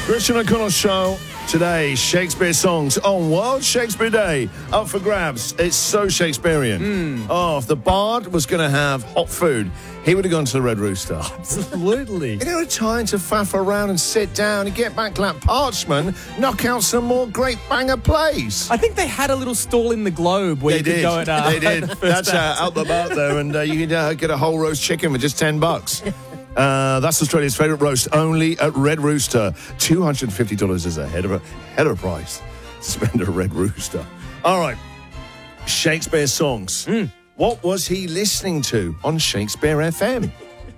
Christian O'Connell Show. Today, Shakespeare songs on World Shakespeare Day. Up for grabs. It's so Shakespearean. Oh, if the bard was going to have hot food, he would have gone to the Red Rooster. Absolutely. You know, time to faff around and sit down and get back that parchment, knock out some more great banger plays. I think they had a little stall in the Globe where They you could go and They did. the first That's act. out the boat there, and you can get a whole roast chicken for just $10. That's Australia's favourite roast, only at Red Rooster. $250 is a head of a price. Spend a Red Rooster. All right, Shakespeare songs. What was he listening to on Shakespeare FM?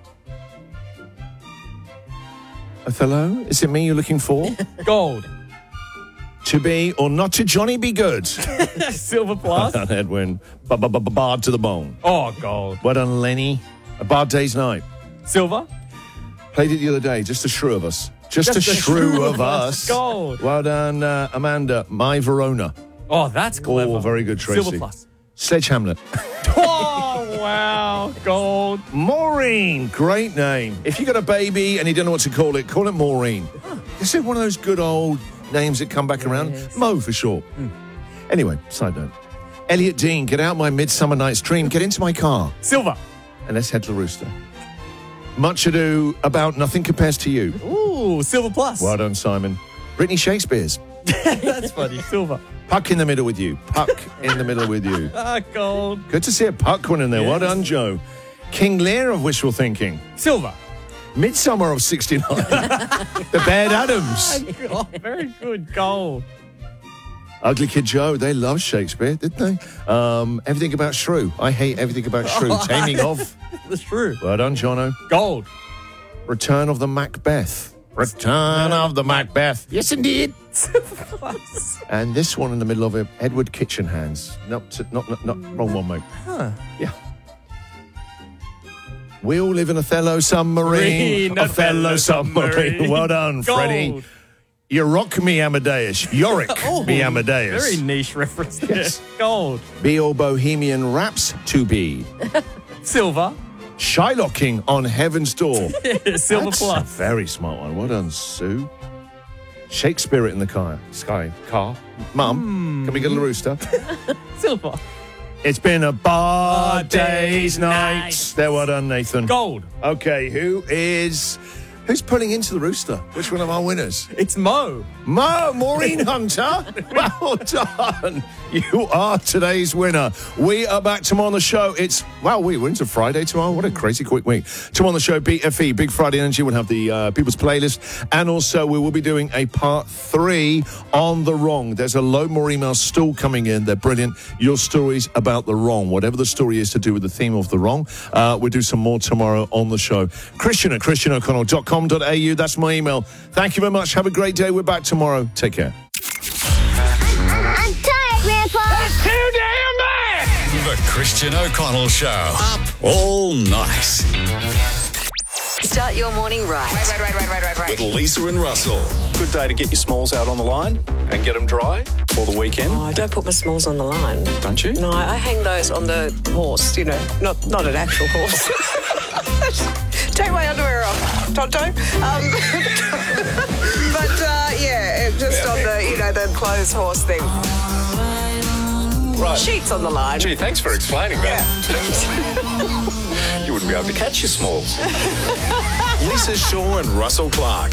Othello, is it me you're looking for? Gold. To be or not to Johnny be good? Silver plus. Well done, Edwin. Bard to the bone. Oh, gold. Well done, Lenny. A Bard Day's Night. Silver. Played it the other day, just a shrew of us. Just a shrew of us. Gold. Well done, Amanda. My Verona. Oh, that's clever. Oh, very good, Tracy. Silver plus. Sledge Hamlet. Oh, wow. Gold. Maureen. Great name. If you got a baby and you don't know what to call it Maureen. Is it one of those good old names that come back around? Mo for short. Anyway, side note. Elliot Dean, get out my Midsummer Night's Dream. Get into my car. Silver. And let's head to the Rooster. Much Ado About Nothing Compares to You. Ooh, silver plus. Well done, Simon. Brittany Shakespeare's. That's funny. Silver. Puck in the middle with you. Puck in the middle with you. Ah, gold. Good to see a puck one in there. Well done, Joe. King Lear of Wishful Thinking. Silver. Midsummer of 69. The Bad Adams. Oh, very good. Gold. Ugly Kid Joe. They love Shakespeare, didn't they? Everything About Shrew. I hate everything about Shrew. Taming of. That's true. Well done, Jono. Gold. Return of the Macbeth. Return of the Macbeth. Yes, indeed. And this one in the middle of it, Edward Kitchen Hands. Not wrong one, mate. Yeah. We all live in Othello submarine. Othello submarine. Well done, Gold. Freddie. You rock me, Amadeus. Yorick me, Amadeus. Very niche reference there. Yes. Gold. Be all bohemian raps to be. Silver. Shylocking on Heaven's Door. Silver That's plus. a very smart one. Well done, Sue. Shakespeare in the car. Mum, can we get a rooster? Silver. It's been a bar day's night. There, well done, Nathan. Gold. Okay, who's pulling into the rooster? Which one of our winners? It's Mo. Maureen Hunter. Well done. You are today's winner. We are back tomorrow on the show. We're into Friday tomorrow. What a crazy quick week. Tomorrow on the show, BFE, Big Friday Energy. We'll have the People's Playlist. And also, we will be doing a part 3 on the wrong. There's a load more emails still coming in. They're brilliant. Your stories about the wrong. Whatever the story is to do with the theme of the wrong. We'll do some more tomorrow on the show. Christian at christianoconnell.com.au. That's my email. Thank you very much. Have a great day. We're back tomorrow. Take care. I'm tired, Grandpa. That's too damn bad! The Christian O'Connell Show. Up all night. Start your morning right. Right. With Lisa and Russell. Good day to get your smalls out on the line and get them dry for the weekend, Oh, I don't put my smalls on the line. don't you? No, I hang those on the horse, not an actual horse. Take my underwear off, Tonto. Just on the, the clothes horse thing. Right. Sheets on the line. Gee, thanks for explaining that. You wouldn't be able to catch your smalls. Lisa Shaw and Russell Clark.